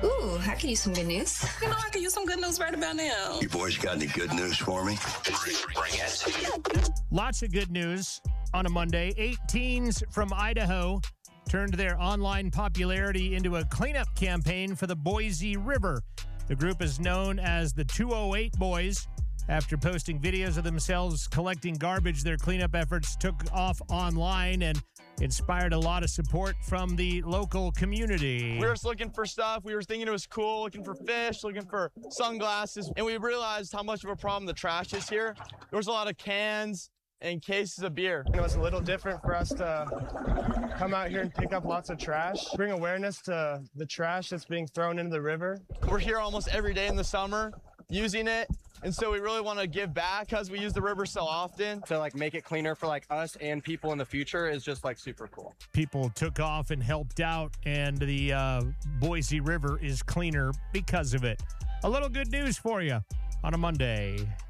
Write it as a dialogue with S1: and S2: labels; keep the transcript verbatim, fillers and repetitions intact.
S1: Ooh, I could use some good news.
S2: You know, I could use some good news right about now.
S3: You boys got any good news for me?
S4: Bring it.
S5: Lots of good news on a Monday. Eight teens from Idaho turned their online popularity into a cleanup campaign for the Boise River. The group is known as the two oh eight Boys. After posting videos of themselves collecting garbage, their cleanup efforts took off online and inspired a lot of support from the local community.
S6: We were just looking for stuff. We were thinking it was cool, looking for fish, looking for sunglasses, and we realized how much of a problem the trash is here. There was a lot of cans and cases of beer.
S7: It was a little different for us to come out here and pick up lots of trash, bring awareness to the trash that's being thrown into the river.
S6: We're here almost every day in the summer using it, and so we really want to give back because we use the river so often.
S8: To like make it cleaner for like us and people in the future is just like super cool.
S5: People took off and helped out, and the uh, Boise River is cleaner because of it. A little good news for you on a Monday.